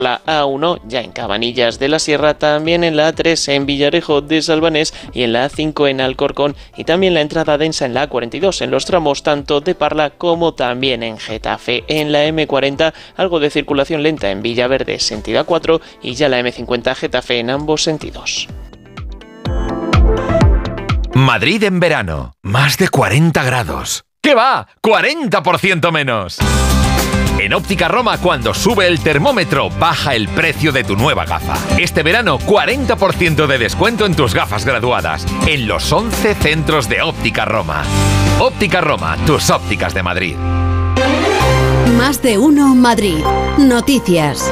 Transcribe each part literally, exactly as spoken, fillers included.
la A uno ya en Cabanillas de la Sierra, también en la A tres en Villarejo de Salvanés y en la A cinco en Alcorcón, y también la entrada densa en la A cuarenta y dos en los tramos tanto de Parla como también en Getafe. En la eme cuarenta algo de circulación lenta en Villaverde sentido A cuatro y ya la eme cincuenta Getafe en ambos sentidos. Madrid en verano, más de cuarenta grados. ¿Qué va? ¡cuarenta por ciento menos! En Óptica Roma, cuando sube el termómetro, baja el precio de tu nueva gafa. Este verano, cuarenta por ciento de descuento en tus gafas graduadas, en los once centros de Óptica Roma. Óptica Roma, tus ópticas de Madrid. Más de uno Madrid. Noticias.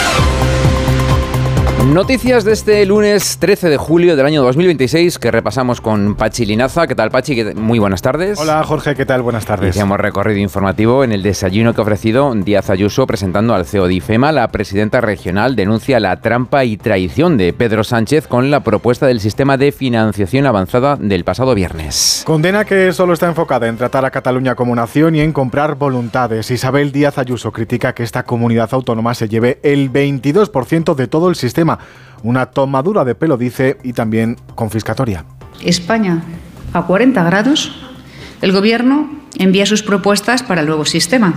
Noticias de este lunes trece de julio del año dos mil veintiséis que repasamos con Pachi Linaza. ¿Qué tal, Pachi? Muy buenas tardes. Hola, Jorge. ¿Qué tal? Buenas tardes. Iniciamos recorrido informativo en el desayuno que ha ofrecido Díaz Ayuso presentando al C E O de IFEMA. La presidenta regional denuncia la trampa y traición de Pedro Sánchez con la propuesta del sistema de financiación avanzada del pasado viernes. Condena que solo está enfocada en tratar a Cataluña como nación y en comprar voluntades. Isabel Díaz Ayuso critica que esta comunidad autónoma se lleve el veintidós por ciento de todo el sistema. Una tomadura de pelo, dice, y también confiscatoria. España a cuarenta grados, el Gobierno envía sus propuestas para el nuevo sistema,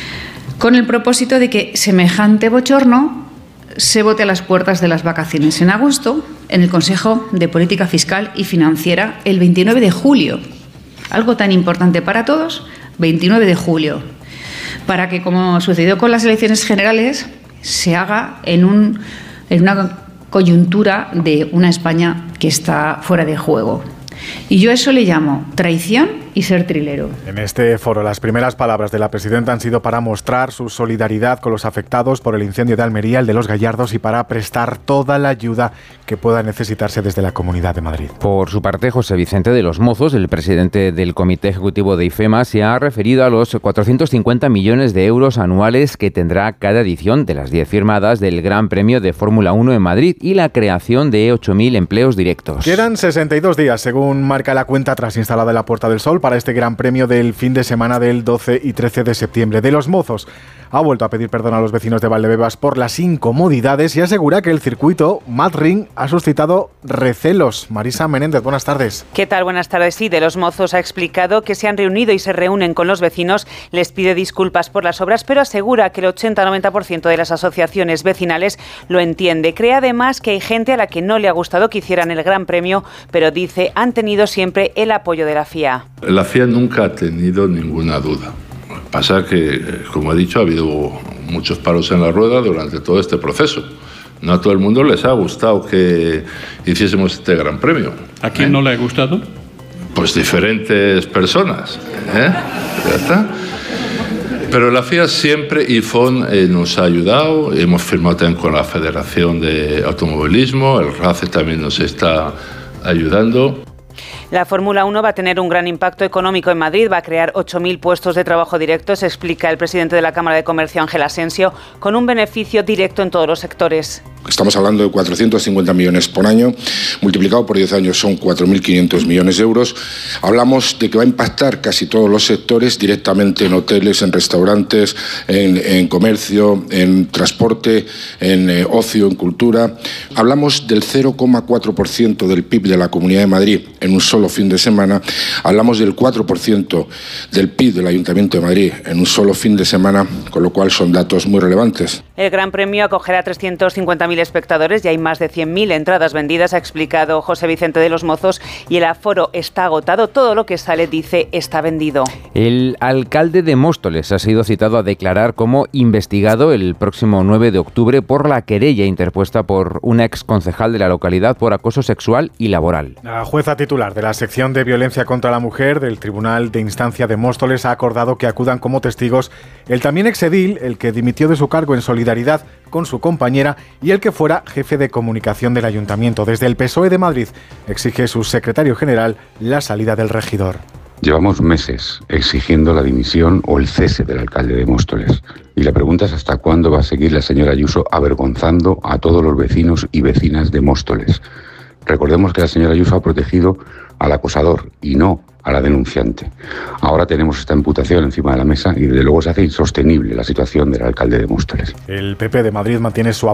con el propósito de que semejante bochorno se vote a las puertas de las vacaciones en agosto en el Consejo de Política Fiscal y Financiera el veintinueve de julio. Algo tan importante para todos, veintinueve de julio, para que, como sucedió con las elecciones generales, se haga en un en una coyuntura de una España que está fuera de juego. Y yo eso le llamo traición y ser trilero. En este foro, las primeras palabras de la presidenta han sido para mostrar su solidaridad con los afectados por el incendio de Almería, el de Los Gallardos, y para prestar toda la ayuda que pueda necesitarse desde la Comunidad de Madrid. Por su parte, José Vicente de los Mozos, el presidente del Comité Ejecutivo de IFEMA, se ha referido a los cuatrocientos cincuenta millones de euros anuales que tendrá cada edición de las diez firmadas del Gran Premio de Fórmula uno en Madrid y la creación de ocho mil empleos directos. Quedan sesenta y dos días, según marca la cuenta atrás instalada en la Puerta del Sol, para este Gran Premio del fin de semana del doce y trece de septiembre. De los Mozos ha vuelto a pedir perdón a los vecinos de Valdebebas por las incomodidades y asegura que el circuito Madrid ha suscitado recelos. Marisa Menéndez, buenas tardes. ¿Qué tal? Buenas tardes. Sí, de los Mozos ha explicado que se han reunido y se reúnen con los vecinos, les pide disculpas por las obras, pero asegura que el ochenta a noventa por ciento de las asociaciones vecinales lo entiende. Cree además que hay gente a la que no le ha gustado que hicieran el Gran Premio, pero dice han tenido siempre el apoyo de la F I A. La F I A nunca ha tenido ninguna duda. Pasa que, como he dicho, ha habido muchos palos en la rueda durante todo este proceso. No a todo el mundo les ha gustado que hiciésemos este Gran Premio. ¿A quién ¿Eh? no le ha gustado? Pues diferentes personas. ¿eh? Ya está. Pero la F I A siempre, y F O N eh, nos ha ayudado. Hemos firmado también con la Federación de Automovilismo. El R A C E también nos está ayudando. La Fórmula uno va a tener un gran impacto económico en Madrid, va a crear ocho mil puestos de trabajo directos, explica el presidente de la Cámara de Comercio, Ángel Asensio, con un beneficio directo en todos los sectores. Estamos hablando de cuatrocientos cincuenta millones por año, multiplicado por diez años son cuatro mil quinientos millones de euros. Hablamos de que va a impactar casi todos los sectores, directamente en hoteles, en restaurantes, en, en comercio, en transporte, en eh, ocio, en cultura. Hablamos del cero coma cuatro por ciento del P I B de la Comunidad de Madrid en un solo fin de semana. Hablamos del cuatro por ciento del P I B del Ayuntamiento de Madrid en un solo fin de semana, con lo cual son datos muy relevantes. El Gran Premio acogerá trescientos cincuenta mil espectadores y hay más de cien mil entradas vendidas, ha explicado José Vicente de los Mozos, y el aforo está agotado. Todo lo que sale, dice, está vendido. El alcalde de Móstoles ha sido citado a declarar como investigado el próximo nueve de octubre por la querella interpuesta por una exconcejal de la localidad por acoso sexual y laboral. La jueza titular de la sección de violencia contra la mujer del Tribunal de Instancia de Móstoles ha acordado que acudan como testigos el también exedil, el que dimitió de su cargo en solidaridad con su compañera, y el que fuera jefe de comunicación del ayuntamiento. Desde el P S O E de Madrid exige su secretario general la salida del regidor. Llevamos meses exigiendo la dimisión o el cese del alcalde de Móstoles. Y la pregunta es hasta cuándo va a seguir la señora Ayuso avergonzando a todos los vecinos y vecinas de Móstoles. Recordemos que la señora Ayuso ha protegido al acosador y no a la denunciante. Ahora tenemos esta imputación encima de la mesa y desde luego se hace insostenible la situación del alcalde de Móstoles. El P P de Madrid mantiene su apoyo